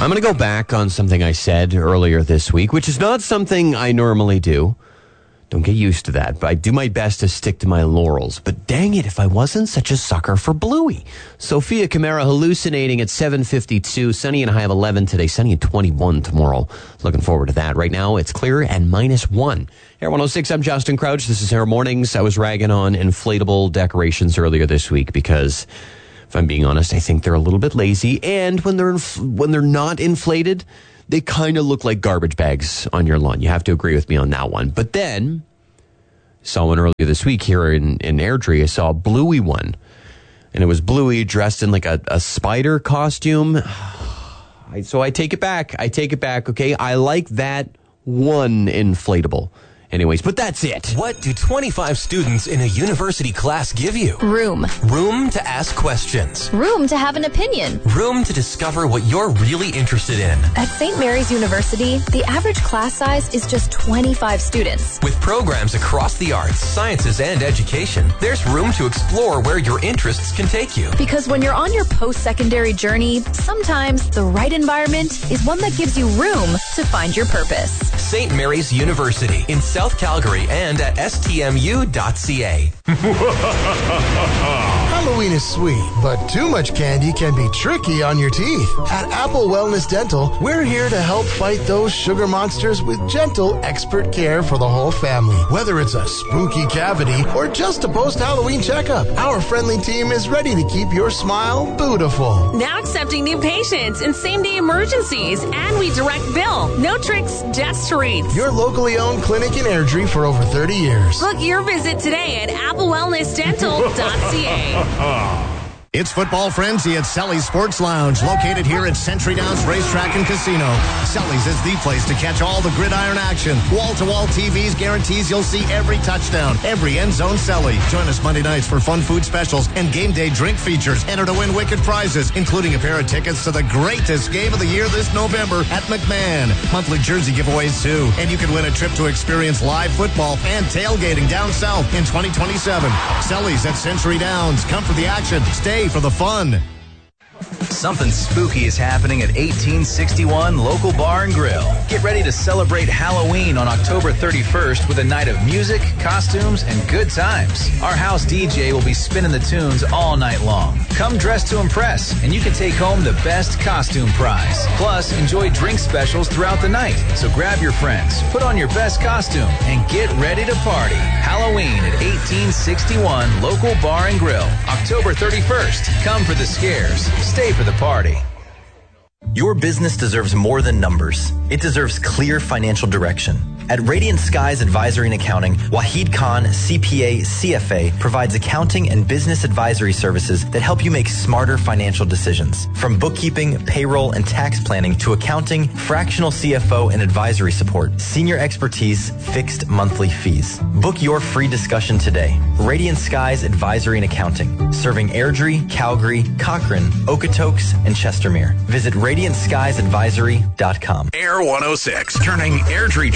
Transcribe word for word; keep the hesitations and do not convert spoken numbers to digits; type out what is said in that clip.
I'm going to go back on something I said earlier this week, which is not something I normally do. Don't get used to that, but I do my best to stick to my laurels. But dang it, if I wasn't such a sucker for Bluey. Sophia Kamara hallucinating at seven fifty-two. Sunny and a high of eleven today. Sunny at twenty-one tomorrow. Looking forward to that. Right now, it's clear and minus one. Air one oh six, I'm Justin Crouch. This is Air Mornings. I was ragging on inflatable decorations earlier this week because, if I'm being honest, I think they're a little bit lazy. And when they're inf- when they're not inflated, they kind of look like garbage bags on your lawn. You have to agree with me on that one. But then, saw one earlier this week here in, in Airdrie. I saw a Bluey one. And it was Bluey dressed in like a, a spider costume. I, so I take it back. I take it back, okay? I like that one inflatable. Anyways, but that's it. What do twenty-five students in a university class give you? Room. Room to ask questions. Room to have an opinion. Room to discover what you're really interested in. At Saint Mary's University, the average class size is just twenty-five students. With programs across the arts, sciences, and education, there's room to explore where your interests can take you. Because when you're on your post-secondary journey, sometimes the right environment is one that gives you room to find your purpose. Saint Mary's University in South Calgary and at S T M U dot C A. Halloween is sweet, but too much candy can be tricky on your teeth. At Apple Wellness Dental, we're here to help fight those sugar monsters with gentle, expert care for the whole family. Whether it's a spooky cavity or just a post-Halloween checkup, our friendly team is ready to keep your smile beautiful. Now accepting new patients in same-day emergencies, and we direct bill. No tricks, just treats. Your locally owned clinic in Airdrie for over thirty years. Book your visit today at apple wellness dental dot c a. It's football frenzy at Selly's Sports Lounge, located here at Century Downs Racetrack and Casino. Selly's is the place to catch all the gridiron action. Wall-to-wall T Vs guarantees you'll see every touchdown, every end zone Selly. Join us Monday nights for fun food specials and game day drink features. Enter to win wicked prizes, including a pair of tickets to the greatest game of the year this November at McMahon. Monthly jersey giveaways too. And you can win a trip to experience live football and tailgating down south in twenty twenty-seven. Selly's at Century Downs. Come for the action. Stay for the fun. Something spooky is happening at eighteen sixty-one Local Bar and Grill. Get ready to celebrate Halloween on October thirty-first with a night of music, costumes, and good times. Our house D J will be spinning the tunes all night long. Come dressed to impress, and you can take home the best costume prize. Plus, enjoy drink specials throughout the night. So grab your friends, put on your best costume, and get ready to party. Halloween at eighteen sixty-one Local Bar and Grill. October thirty-first. Come for the scares. Stay for the party. Your business deserves more than numbers. It deserves clear financial direction. At Radiant Skies Advisory and Accounting, Wahid Khan, C P A, C F A, provides accounting and business advisory services that help you make smarter financial decisions. From bookkeeping, payroll, and tax planning to accounting, fractional C F O, and advisory support, senior expertise, fixed monthly fees. Book your free discussion today. Radiant Skies Advisory and Accounting, serving Airdrie, Calgary, Cochrane, Okotoks, and Chestermere. Visit radiant skies advisory dot com. Air one oh six, turning Airdrie